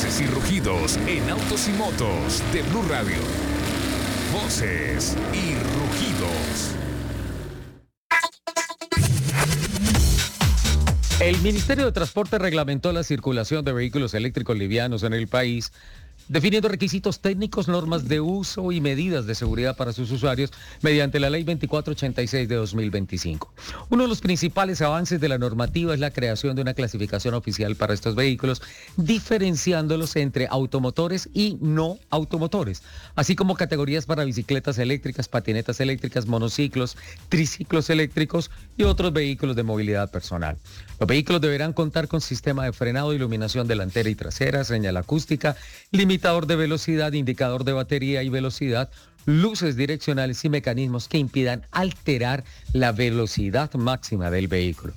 Voces y rugidos en autos y motos de Blue Radio. Voces y rugidos. El Ministerio de Transporte reglamentó la circulación de vehículos eléctricos livianos en el país, definiendo requisitos técnicos, normas de uso y medidas de seguridad para sus usuarios mediante la Ley 2486 de 2025. Uno de los principales avances de la normativa es la creación de una clasificación oficial para estos vehículos, diferenciándolos entre automotores y no automotores, así como categorías para bicicletas eléctricas, patinetas eléctricas, monociclos, triciclos eléctricos y otros vehículos de movilidad personal. Los vehículos deberán contar con sistema de frenado, iluminación delantera y trasera, señal acústica, limitador de velocidad, indicador de batería y velocidad, luces direccionales y mecanismos que impidan alterar la velocidad máxima del vehículo.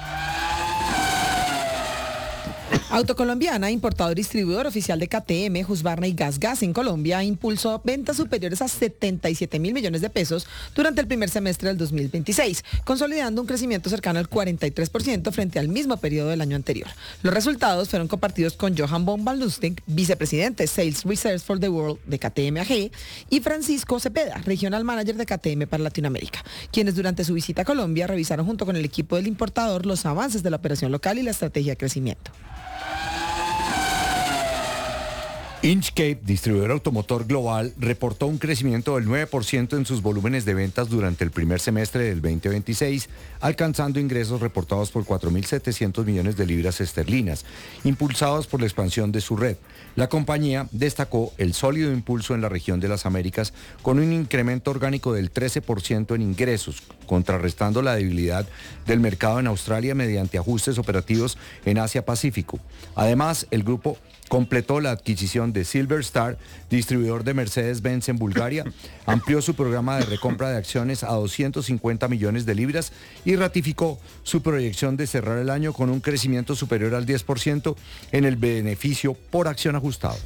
Autocolombiana, importador y distribuidor oficial de KTM, Husqvarna y Gas en Colombia, impulsó ventas superiores a 77 mil millones de pesos durante el primer semestre del 2026, consolidando un crecimiento cercano al 43% frente al mismo periodo del año anterior. Los resultados fueron compartidos con Johan von Ballustig, vicepresidente Sales Research for the World de KTM AG, y Francisco Cepeda, regional manager de KTM para Latinoamérica, quienes durante su visita a Colombia revisaron junto con el equipo del importador los avances de la operación local y la estrategia de crecimiento. Inchcape, distribuidor automotor global, reportó un crecimiento del 9% en sus volúmenes de ventas durante el primer semestre del 2026, alcanzando ingresos reportados por 4.700 millones de libras esterlinas, impulsados por la expansión de su red. La compañía destacó el sólido impulso en la región de las Américas, con un incremento orgánico del 13% en ingresos, contrarrestando la debilidad del mercado en Australia mediante ajustes operativos en Asia-Pacífico. Además, el grupo completó la adquisición de Silver Star, distribuidor de Mercedes-Benz en Bulgaria, amplió su programa de recompra de acciones a 250 millones de libras y ratificó su proyección de cerrar el año con un crecimiento superior al 10% en el beneficio por acción ajustado.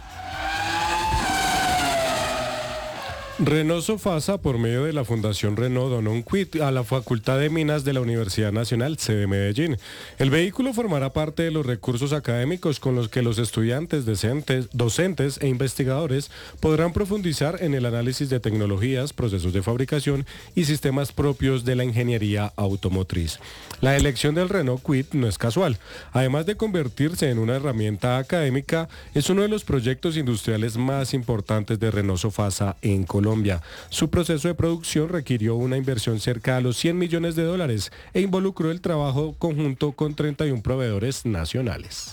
Renault Sofasa, por medio de la Fundación Renault, donó un kit a la Facultad de Minas de la Universidad Nacional, sede Medellín. El vehículo formará parte de los recursos académicos con los que los estudiantes, docentes e investigadores podrán profundizar en el análisis de tecnologías, procesos de fabricación y sistemas propios de la ingeniería automotriz. La elección del Renault Kwid no es casual. Además de convertirse en una herramienta académica, es uno de los proyectos industriales más importantes de Renault Sofasa en Colombia. Su proceso de producción requirió una inversión cerca a los $100 millones e involucró el trabajo conjunto con 31 proveedores nacionales.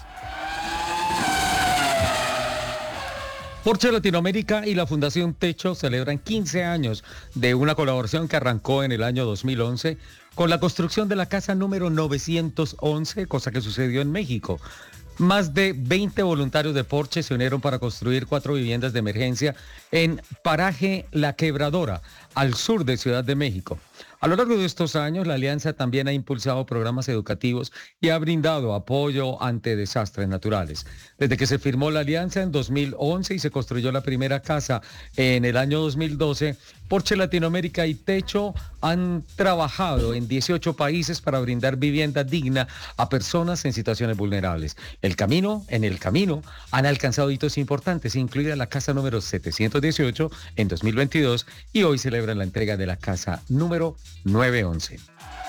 Porsche Latinoamérica y la Fundación Techo celebran 15 años de una colaboración que arrancó en el año 2011 con la construcción de la casa número 911, cosa que sucedió en México. Más de 20 voluntarios de Porsche se unieron para construir 4 viviendas de emergencia en Paraje La Quebradora, al sur de Ciudad de México. A lo largo de estos años, la alianza también ha impulsado programas educativos y ha brindado apoyo ante desastres naturales. Desde que se firmó la alianza en 2011 y se construyó la primera casa en el año 2012, Porsche Latinoamérica y Techo han trabajado en 18 países para brindar vivienda digna a personas en situaciones vulnerables. En el camino han alcanzado hitos importantes, incluida la casa número 718 en 2022 y hoy celebran la entrega de la casa número 911.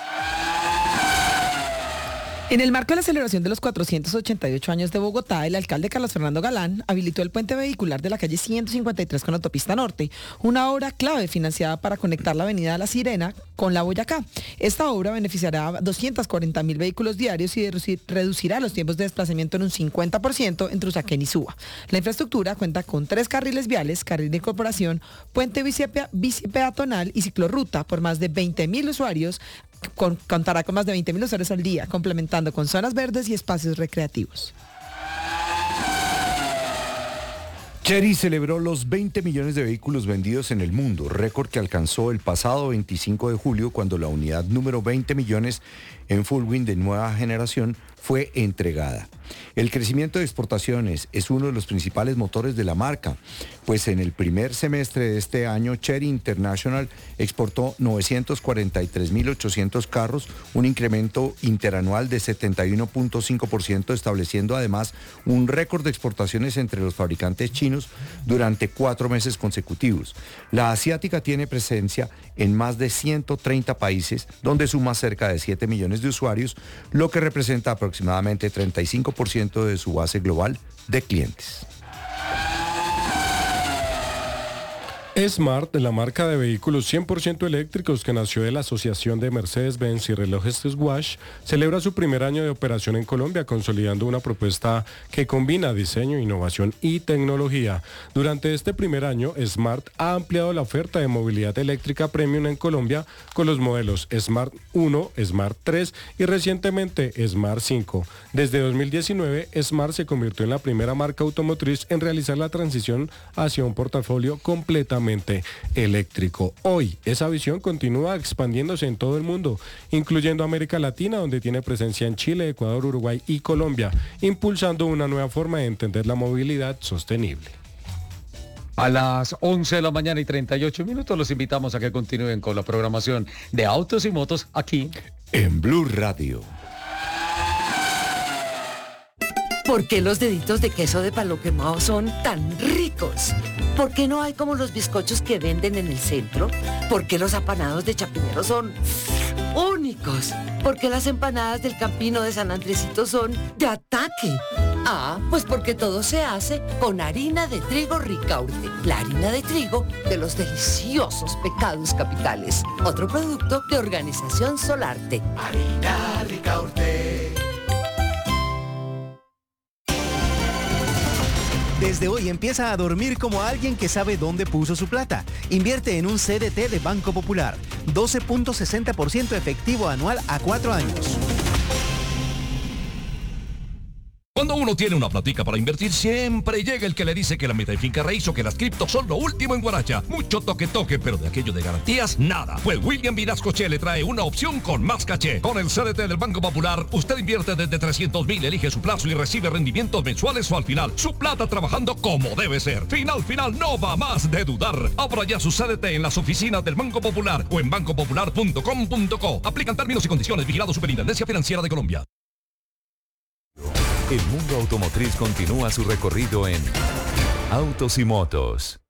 En el marco de la celebración de los 488 años de Bogotá, el alcalde Carlos Fernando Galán habilitó el puente vehicular de la calle 153 con Autopista Norte, una obra clave financiada para conectar la avenida La Sirena con la Boyacá. Esta obra beneficiará a 240.000 vehículos diarios y reducirá los tiempos de desplazamiento en un 50% entre Usaquén y Suba. La infraestructura cuenta con 3 carriles viales, carril de incorporación, puente bicipeatonal y ciclorruta por más de 20.000 usuarios. Contará con más de 20.000 usuarios al día, complementando con zonas verdes y espacios recreativos. Chery celebró los 20 millones de vehículos vendidos en el mundo, récord que alcanzó el pasado 25 de julio cuando la unidad número 20 millones en Fullwind de nueva generación fue entregada. El crecimiento de exportaciones es uno de los principales motores de la marca, pues en el primer semestre de este año Chery International exportó 943.800 carros, un incremento interanual de 71.5%, estableciendo además un récord de exportaciones entre los fabricantes chinos durante 4 meses consecutivos. La asiática tiene presencia en más de 130 países, donde suma cerca de 7 millones de usuarios, lo que representa aproximadamente 35% de su base global de clientes. Smart, la marca de vehículos 100% eléctricos que nació de la asociación de Mercedes-Benz y relojes Swatch, celebra su primer año de operación en Colombia, consolidando una propuesta que combina diseño, innovación y tecnología. Durante este primer año, Smart ha ampliado la oferta de movilidad eléctrica premium en Colombia con los modelos Smart 1, Smart 3 y recientemente Smart 5. Desde 2019, Smart se convirtió en la primera marca automotriz en realizar la transición hacia un portafolio completamente eléctrico. Hoy, esa visión continúa expandiéndose en todo el mundo, incluyendo América Latina, donde tiene presencia en Chile, Ecuador, Uruguay y Colombia, impulsando una nueva forma de entender la movilidad sostenible. A las 11 de la mañana y 38 minutos los invitamos a que continúen con la programación de Autos y Motos aquí en Blue Radio. ¿Por qué los deditos de queso de palo quemado son tan ricos? ¿Por qué no hay como los bizcochos que venden en el centro? ¿Por qué los apanados de Chapinero son únicos? ¿Por qué las empanadas del Campino de San Andresito son de ataque? Ah, pues porque todo se hace con harina de trigo Ricaurte, la harina de trigo de los deliciosos Pecados Capitales. Otro producto de Organización Solarte. Harina Ricaurte. Desde hoy empieza a dormir como alguien que sabe dónde puso su plata. Invierte en un CDT de Banco Popular. 12.60% efectivo anual a 4 años. Cuando uno tiene una platica para invertir, siempre llega el que le dice que la meta de finca raíz o que las criptos son lo último en Guaracha. Mucho toque, pero de aquello de garantías, nada. Pues William Vinascoche le trae una opción con más caché. Con el CDT del Banco Popular, usted invierte desde 300.000, elige su plazo y recibe rendimientos mensuales o al final. Su plata trabajando como debe ser. Final, no va más de dudar. Abra ya su CDT en las oficinas del Banco Popular o en bancopopular.com.co. Aplican términos y condiciones. Vigilado Superintendencia Financiera de Colombia. El mundo automotriz continúa su recorrido en Autos y Motos.